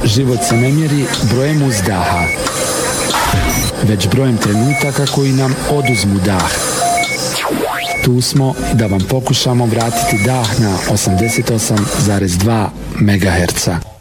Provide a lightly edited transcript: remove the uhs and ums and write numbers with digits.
Život se ne mjeri brojem uzdaha, već brojem trenutaka koji nam oduzmu dah. Tu smo da vam pokušamo vratiti dah na 88,2 MHz.